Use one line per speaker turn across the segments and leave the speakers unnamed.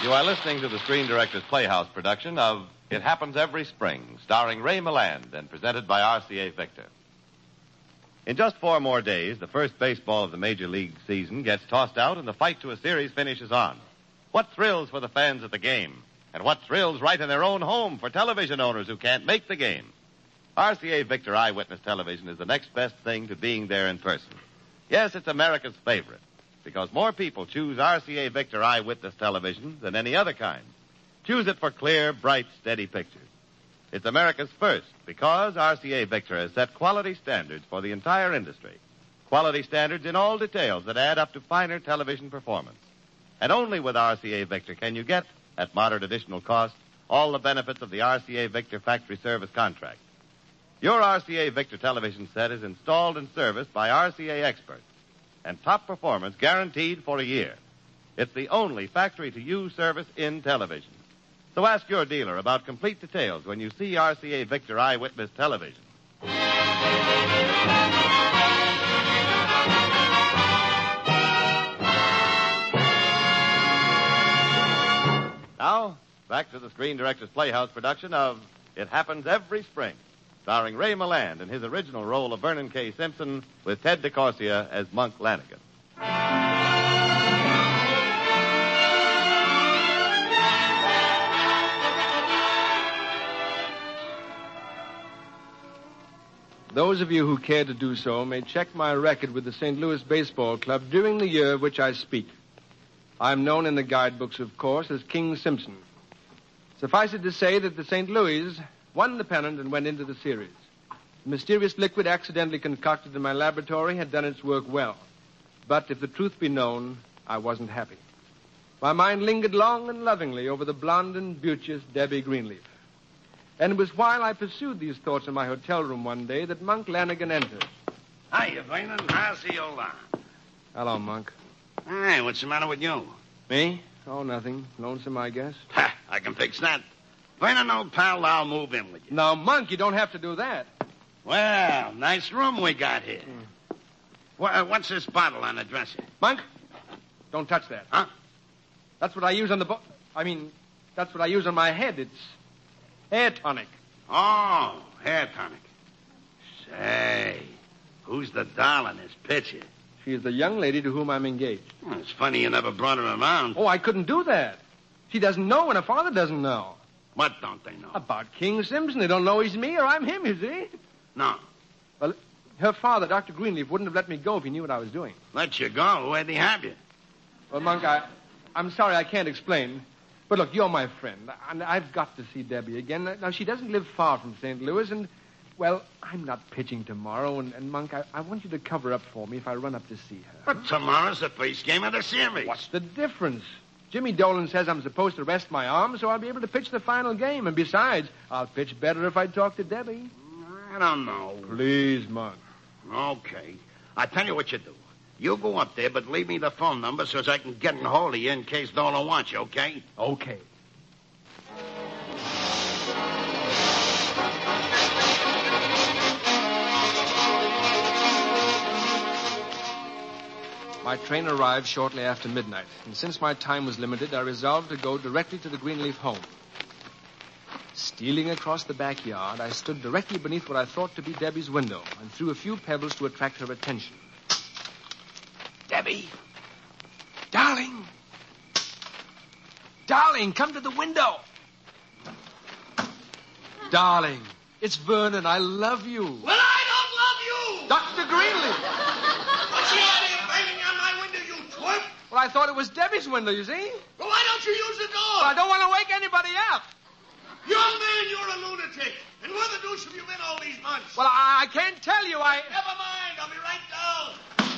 You are listening to the Screen Directors Playhouse production of It Happens Every Spring, starring Ray Milland and presented by RCA Victor. In just 4 more days, the first baseball of the Major League season gets tossed out and the fight to a series finishes on. What thrills for the fans at the game, and what thrills right in their own home for television owners who can't make the game. RCA Victor Eyewitness Television is the next best thing to being there in person. Yes, it's America's favorite, because more people choose RCA Victor Eyewitness Television than any other kind. Choose it for clear, bright, steady pictures. It's America's first because RCA Victor has set quality standards for the entire industry. Quality standards in all details that add up to finer television performance. And only with RCA Victor can you get, at moderate additional cost, all the benefits of the RCA Victor factory service contract. Your RCA Victor television set is installed and serviced by RCA experts, and top performance guaranteed for a year. It's the only factory-to-you service in television. So ask your dealer about complete details when you see RCA Victor Eyewitness Television. Now, back to the Screen Directors Playhouse production of It Happens Every Spring, starring Ray Milland in his original role of Vernon K. Simpson with Ted DeCorsia as Monk Lanigan.
Those of you who care to do so may check my record with the St. Louis Baseball Club during the year of which I speak. I'm known in the guidebooks, of course, as King Simpson. Suffice it to say that the St. Louis won the pennant and went into the series. The mysterious liquid accidentally concocted in my laboratory had done its work well. But if the truth be known, I wasn't happy. My mind lingered long and lovingly over the blonde and beauteous Debbie Greenleaf. And it was while I pursued these thoughts in my hotel room one day that Monk Lanigan entered.
Hiya, Vernon. How's the old arm?
Hello, Monk.
Hey, what's the matter with you?
Me? Oh, nothing. Lonesome, I guess.
Ha, I can fix that. Vernon, old pal, I'll move in with you.
Now, Monk, you don't have to do that.
Well, nice room we got here. What's this bottle on the dresser?
Monk, don't touch that.
Huh?
That's what I use on the that's what I use on my head. It's hair tonic.
Oh, hair tonic. Say, who's the doll in this picture?
She is the young lady to whom I'm engaged.
Well, it's funny you never brought her around.
Oh, I couldn't do that. She doesn't know and her father doesn't know.
What don't they know?
About King Simpson. They don't know he's me or I'm him, you see.
No.
Well, her father, Dr. Greenleaf, wouldn't have let me go if he knew what I was doing.
Let you go? Where'd he have you?
Well, Monk, I'm sorry I can't explain. But look, you're my friend, and I've got to see Debbie again. Now, she doesn't live far from St. Louis, and, well, I'm not pitching tomorrow, and Monk, I want you to cover up for me if I run up to see her.
But tomorrow's the first game of the series.
What's the difference? Jimmy Dolan says I'm supposed to rest my arm, so I'll be able to pitch the final game. And besides, I'll pitch better if I talk to Debbie.
I don't know.
Please, Monk.
Okay. I'll tell you what you do. You go up there, but leave me the phone number so I can get in hold of you in case Dolan wants you, okay?
Okay. My train arrived shortly after midnight, and since my time was limited, I resolved to go directly to the Greenleaf home. Stealing across the backyard, I stood directly beneath what I thought to be Debbie's window and threw a few pebbles to attract her attention. Debbie! Darling! Darling, come to the window! Darling, it's Vernon. I love you.
Well, I don't love you!
Dr. Greenleaf!
What's the idea of banging on my window, you twerp?
Well, I thought it was Debbie's window, you see?
Well, why don't you use the door?
Well, I don't want to wake anybody up.
Young man, you're a lunatic. And where the deuce have you been all these months?
Well, I can't tell you.
Never mind. I'll be right down.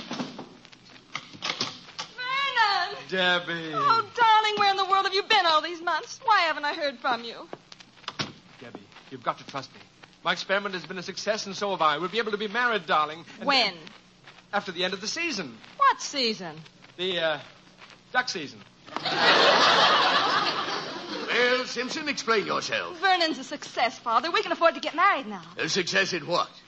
Vernon!
Debbie.
Oh, darling, where in the world have you been all these months? Why haven't I heard from you?
Debbie, you've got to trust me. My experiment has been a success, and so have I. We'll be able to be married, darling.
When?
After the end of the season.
What season?
The, duck season.
Well, Simpson, explain yourself.
Vernon's a success, Father. We can afford to get married now.
A success in what?